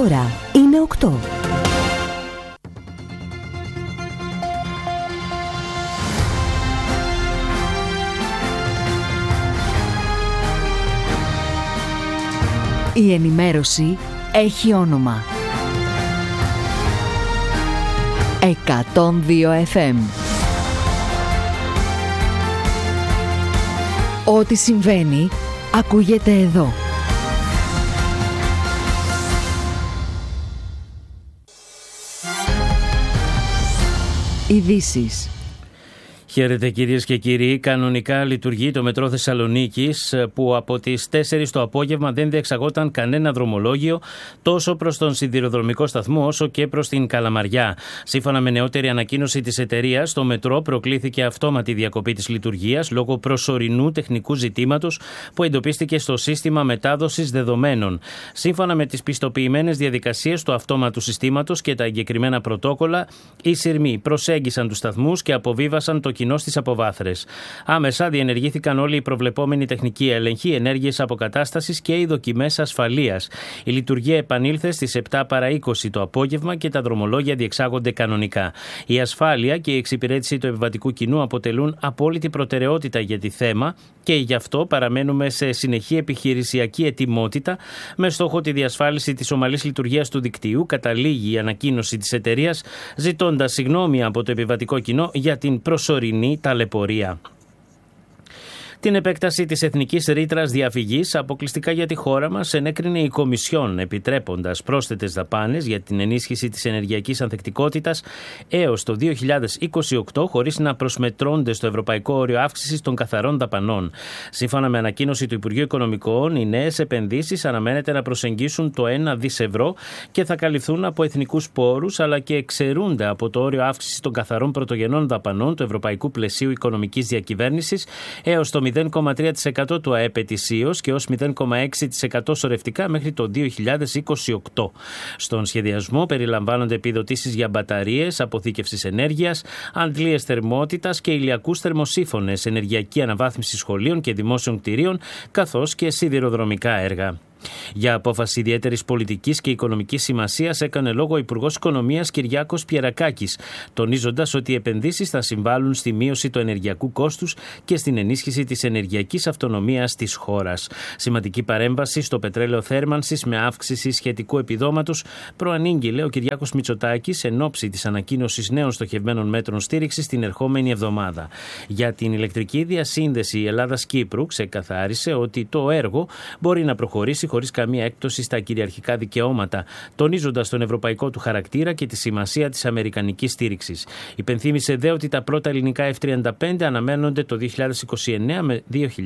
ώρα είναι 8. Η ενημέρωση έχει όνομα. 102 FM. Ό,τι συμβαίνει, ακούγεται εδώ. Ειδήσεις. Χαίρετε κυρίες και κύριοι. Κανονικά λειτουργεί το μετρό Θεσσαλονίκης, που από τις 4 το απόγευμα δεν διεξαγόταν κανένα δρομολόγιο τόσο προς τον σιδηροδρομικό σταθμό όσο και προς την Καλαμαριά. Σύμφωνα με νεότερη ανακοίνωση της εταιρείας, το μετρό προκλήθηκε αυτόματη διακοπή της λειτουργίας λόγω προσωρινού τεχνικού ζητήματος που εντοπίστηκε στο σύστημα μετάδοσης δεδομένων. Σύμφωνα με τις πιστοποιημένες διαδικασίες του αυτόματου συστήματος και τα εγκεκριμένα πρωτόκολλα, οι σειρμοί προσέγγισαν τους σταθμούς και αποβίβασαν το κοινό στις αποβάθρες. Άμεσα διενεργήθηκαν όλοι οι προβλεπόμενοι τεχνικοί έλεγχοι, ενέργειες αποκατάστασης και οι δοκιμές ασφαλείας. Η λειτουργία επανήλθε στις 7 παρά 20 το απόγευμα και τα δρομολόγια διεξάγονται κανονικά. Η ασφάλεια και η εξυπηρέτηση του επιβατικού κοινού αποτελούν απόλυτη προτεραιότητα για τη θέμα και γι' αυτό παραμένουμε σε συνεχή επιχειρησιακή ετοιμότητα με στόχο τη διασφάλιση της ομαλής λειτουργίας του δικτύου. Καταλήγει η ανακοίνωση της εταιρείας, ζητώντας συγγνώμη από το επιβατικό κοινό για την προσωρινή ταλαιπωρία. Την επέκταση της εθνικής ρήτρας διαφυγής αποκλειστικά για τη χώρα μας ενέκρινε η Κομισιόν, επιτρέποντας πρόσθετες δαπάνες για την ενίσχυση της ενεργειακής ανθεκτικότητας έως το 2028, χωρίς να προσμετρώνται στο ευρωπαϊκό όριο αύξησης των καθαρών δαπανών. Σύμφωνα με ανακοίνωση του Υπουργείου Οικονομικών, οι νέες επενδύσεις αναμένεται να προσεγγίσουν το 1 δις ευρώ και θα καλυφθούν από εθνικούς πόρους, αλλά και εξαιρούνται από το όριο αύξησης των καθαρών πρωτογενών δαπανών του Ευρωπαϊκού Πλαισίου Οικονομικής Διακυβέρνησης έως το 0,3% του ΑΕΠ ετησίως και ως 0,6% σωρευτικά μέχρι το 2028. Στον σχεδιασμό περιλαμβάνονται επιδοτήσεις για μπαταρίες, αποθήκευσης ενέργειας, αντλίες θερμότητας και ηλιακούς θερμοσύφωνες, ενεργειακή αναβάθμιση σχολείων και δημόσιων κτηρίων, καθώς και σιδηροδρομικά έργα. Για απόφαση ιδιαίτερης πολιτικής και οικονομικής σημασίας έκανε λόγο ο Υπουργός Οικονομίας Κυριάκος Πιερακάκης, τονίζοντας ότι οι επενδύσεις θα συμβάλλουν στη μείωση του ενεργειακού κόστους και στην ενίσχυση της ενεργειακής αυτονομίας της χώρας. Σημαντική παρέμβαση στο πετρέλαιο θέρμανσης με αύξηση σχετικού επιδόματος προανήγγειλε ο Κυριάκος Μητσοτάκης εν ώψη της ανακοίνωσης νέων στοχευμένων μέτρων στήριξης την ερχόμενη εβδομάδα. Για την ηλεκτρική διασύνδεση Ελλάδας-Κύπρου ξεκαθάρισε ότι το έργο μπορεί να προχωρήσει χωρίς καμία έκπτωση στα κυριαρχικά δικαιώματα, τονίζοντας τον ευρωπαϊκό του χαρακτήρα και τη σημασία της αμερικανικής στήριξης. Υπενθύμησε δε ότι τα πρώτα ελληνικά F-35 αναμένονται το 2029 με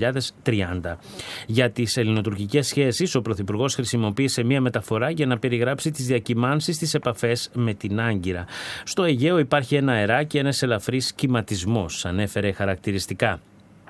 2030. Για τις ελληνοτουρκικές σχέσεις, ο Πρωθυπουργός χρησιμοποίησε μία μεταφορά για να περιγράψει τις διακυμάνσεις στις επαφές με την Άγκυρα. Στο Αιγαίο υπάρχει ένα αερά και ένας ελαφρύς κυματισμός, ανέφερε χαρακτηριστικά.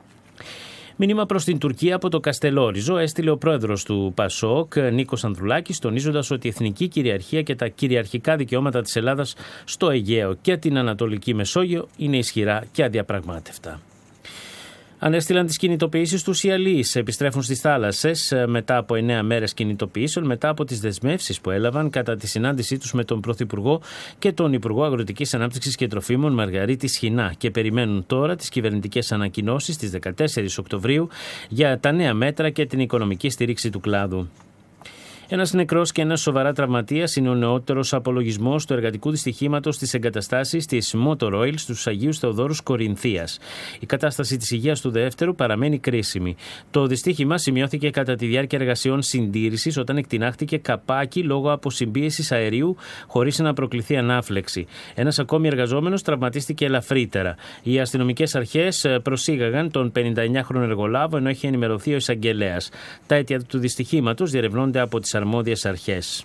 Μήνυμα προς την Τουρκία από το Καστελόριζο έστειλε ο πρόεδρος του ΠΑΣΟΚ, Νίκος Ανδρουλάκης, τονίζοντας ότι η εθνική κυριαρχία και τα κυριαρχικά δικαιώματα της Ελλάδας στο Αιγαίο και την Ανατολική Μεσόγειο είναι ισχυρά και αδιαπραγμάτευτα. Ανέστειλαν τις κινητοποιήσεις τους οι αλείς. Επιστρέφουν στις θάλασσες μετά από 9 μέρες κινητοποιήσεων, μετά από τις δεσμεύσεις που έλαβαν κατά τη συνάντησή τους με τον Πρωθυπουργό και τον Υπουργό Αγροτικής Ανάπτυξης και Τροφίμων Μαργαρίτη Σχοινά και περιμένουν τώρα τις κυβερνητικές ανακοινώσεις στις 14 Οκτωβρίου για τα νέα μέτρα και την οικονομική στήριξη του κλάδου. Ένας νεκρός και ένας σοβαρά τραυματίας είναι ο νεότερος απολογισμός του εργατικού δυστυχήματος στις εγκαταστάσεις της Motor Oil στους Αγίους Θεοδόρους Κορινθίας. Η κατάσταση της υγείας του δεύτερου παραμένει κρίσιμη. Το δυστύχημα σημειώθηκε κατά τη διάρκεια εργασιών συντήρησης όταν εκτινάχτηκε καπάκι λόγω αποσυμπίεσης αερίου χωρίς να προκληθεί ανάφλεξη. Ένας ακόμη εργαζόμενος τραυματίστηκε ελαφρύτερα. Οι αστυνομικές αρχές προσήγαγαν τον 59χρονο εργολάβο ενώ έχει ενημερωθεί ο εισαγγελέας. Τα αίτια του δυστυχήματος διερευνώνται από τις αρμόδιες αρχές.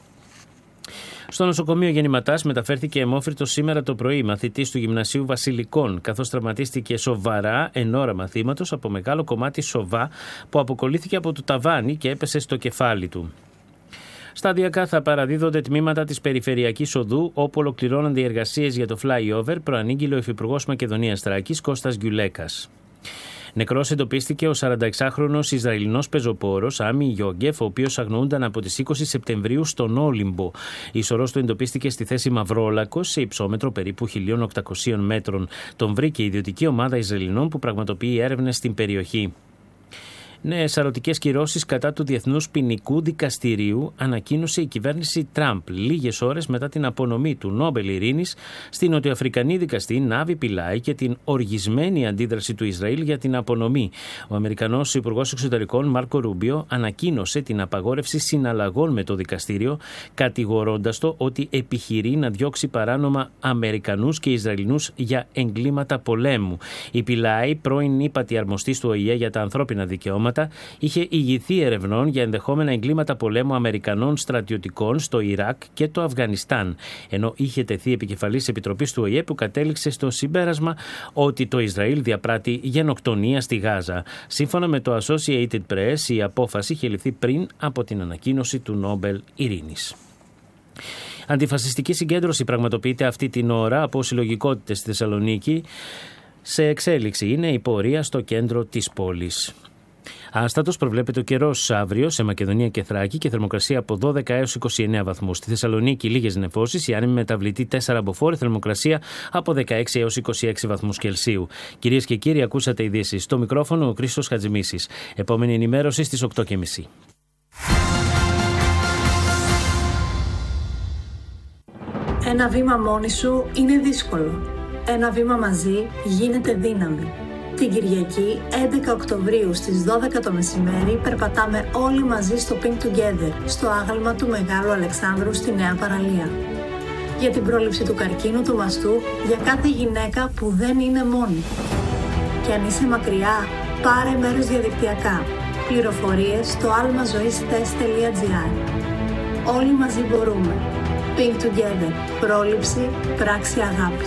Στο νοσοκομείο Γεννηματάς μεταφέρθηκε αιμόφρυτος σήμερα το πρωί μαθητής του Γυμνασίου Βασιλικών, καθώς τραυματίστηκε σοβαρά εν ώρα μαθήματος από μεγάλο κομμάτι σοβά που αποκολλήθηκε από το ταβάνι και έπεσε στο κεφάλι του. Σταδιακά θα παραδίδονται τμήματα της Περιφερειακής Οδού, όπου ολοκληρώνονται οι εργασίες για το flyover, προανήγγειλε ο Υφυπουργός Μακεδονίας Θράκης Κώστας Γκιουλέκας. Νεκρός εντοπίστηκε ο 46χρονος Ισραηλινός πεζοπόρος Άμι Γιόγκεφ, ο οποίος αγνοούνταν από τις 20 Σεπτεμβρίου στον Όλυμπο. Η σωρός του εντοπίστηκε στη θέση Μαυρόλακος, σε υψόμετρο περίπου 1.800 μέτρων. Τον βρήκε η ιδιωτική ομάδα Ισραηλινών που πραγματοποιεί έρευνες στην περιοχή. Νέες σαρωτικές κυρώσεις κατά του Διεθνούς Ποινικού Δικαστηρίου ανακοίνωσε η κυβέρνηση Τραμπ λίγες ώρες μετά την απονομή του Νόμπελ Ειρήνης στην νοτιοαφρικανή δικαστή Νάβι Πιλάι και την οργισμένη αντίδραση του Ισραήλ για την απονομή. Ο Αμερικανός Υπουργός Εξωτερικών Μάρκο Ρούμπιο ανακοίνωσε την απαγόρευση συναλλαγών με το δικαστήριο, κατηγορώντας το ότι επιχειρεί να διώξει παράνομα Αμερικανούς και Ισραηλινούς για εγκλήματα πολέμου. Η Πιλάι, πρώην ύπατη αρμοστής του ΟΗΕ για τα ανθρώπινα δικαιώματα, είχε ηγηθεί ερευνών για ενδεχόμενα εγκλήματα πολέμου Αμερικανών στρατιωτικών στο Ιράκ και το Αφγανιστάν, ενώ είχε τεθεί επικεφαλής επιτροπής του ΟΗΕ που κατέληξε στο συμπέρασμα ότι το Ισραήλ διαπράττει γενοκτονία στη Γάζα. Σύμφωνα με το Associated Press, η απόφαση είχε ληφθεί πριν από την ανακοίνωση του Νόμπελ Ειρήνης. Αντιφασιστική συγκέντρωση πραγματοποιείται αυτή την ώρα από συλλογικότητες στη Θεσσαλονίκη. Σε εξέλιξη είναι η πορεία στο κέντρο της πόλης. Άστατος προβλέπεται ο καιρός αύριο σε Μακεδονία και Θράκη και θερμοκρασία από 12 έως 29 βαθμούς. Στη Θεσσαλονίκη λίγες νεφώσεις, η άνεμη μεταβλητή 4 μποφόρ, θερμοκρασία από 16 έως 26 βαθμούς Κελσίου. Κυρίες και κύριοι, ακούσατε ειδήσεις. Στο μικρόφωνο ο Χρήστος Χατζημίσης. Επόμενη ενημέρωση στις 8:30. Ένα βήμα μόνη σου είναι δύσκολο. Ένα βήμα μαζί γίνεται δύναμη. Την Κυριακή, 11 Οκτωβρίου στις 12 το μεσημέρι, περπατάμε όλοι μαζί στο Pink Together, στο άγαλμα του Μεγάλου Αλεξάνδρου στη Νέα Παραλία. Για την πρόληψη του καρκίνου του μαστού, για κάθε γυναίκα που δεν είναι μόνη. Και αν είσαι μακριά, πάρε μέρος διαδικτυακά. Πληροφορίες στο almazoistest.gr. Όλοι μαζί μπορούμε. Pink Together. Πρόληψη, πράξη αγάπης.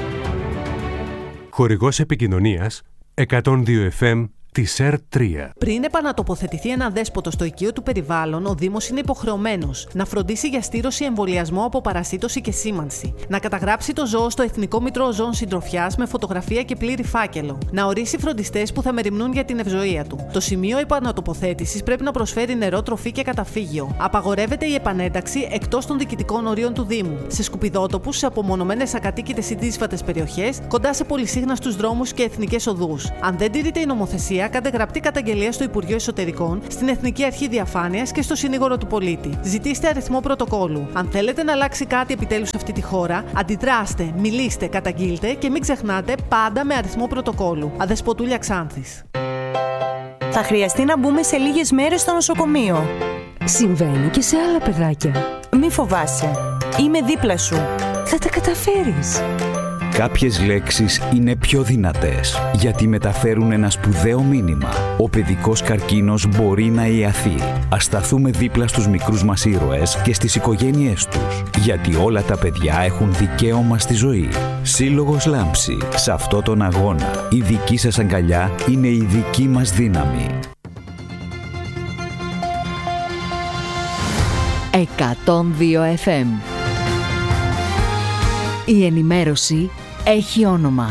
Χορηγός επικοινωνίας 102 FM της ΕΡΤ3. Πριν επανατοποθετηθεί ένα δέσποτο στο οικείο του περιβάλλον, ο Δήμος είναι υποχρεωμένος να φροντίσει για στήρωση, εμβολιασμό από παρασίτωση και σήμανση, να καταγράψει το ζώο στο Εθνικό Μητρό Ζώων Συντροφιάς με φωτογραφία και πλήρη φάκελο, να ορίσει φροντιστές που θα μεριμνούν για την ευζοία του. Το σημείο επανατοποθέτησης πρέπει να προσφέρει νερό, τροφή και καταφύγιο. Απαγορεύεται η επανένταξη εκτός των διοικητικών ορίων του Δήμου, σε σκουπιδότοπους, σε απομονωμένες ακατοίκητες ή δύσβατες περιοχές, κοντά σε πολυσύχναστους δρόμους και εθνικές οδούς. Αν δεν τηρείται η νομοθεσία, κάντε γραπτή καταγγελία στο Υπουργείο Εσωτερικών, στην Εθνική Αρχή Διαφάνειας και στο Συνήγορο του Πολίτη. Ζητήστε αριθμό πρωτοκόλου. Αν θέλετε να αλλάξει κάτι επιτέλους σε αυτή τη χώρα, αντιδράστε, μιλήστε, καταγγείλτε και μην ξεχνάτε πάντα με αριθμό πρωτοκόλου. Αδεσποτούλια Ξάνθης. Θα χρειαστεί να μπούμε σε λίγες μέρες στο νοσοκομείο. Συμβαίνει και σε άλλα παιδάκια. Μη φοβάσαι. Είμαι δίπλα σου. Θα τα καταφέρεις. Κάποιες λέξεις είναι πιο δυνατές γιατί μεταφέρουν ένα σπουδαίο μήνυμα. Ο παιδικός καρκίνος μπορεί να ιαθεί. Ας σταθούμε δίπλα στους μικρούς μας ήρωες και στις οικογένειές τους. Γιατί όλα τα παιδιά έχουν δικαίωμα στη ζωή. Σύλλογος Λάμψη. Σε αυτό τον αγώνα, η δική σας αγκαλιά είναι η δική μας δύναμη. 102 FM. Η ενημέρωση έχει όνομα.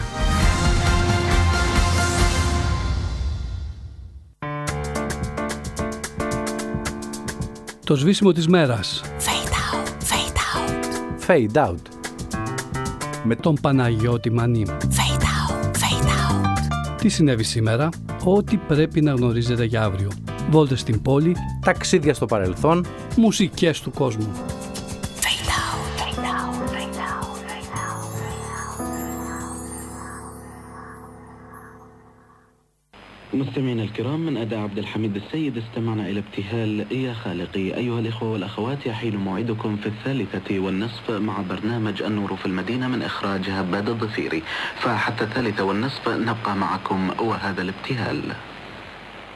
Το σβήσιμο της μέρας. Fade out, fade out. Fade out. Με τον Παναγιώτη Μανή. Fade out, fade out. Τι συνέβη σήμερα? Ό,τι πρέπει να γνωρίζετε για αύριο. Βόλτες στην πόλη, ταξίδια στο παρελθόν, μουσικές του κόσμου. مستمعينا الكرام، من أداء عبد الحميد السيد استمعنا إلى ابتهال يا خالقي. أيها الإخوة والأخوات، يحين موعدكم في 1:30 مع برنامج النور في المدينة من إخراج هباد الضفيري، فحتى 1:30 نبقى معكم وهذا الابتهال.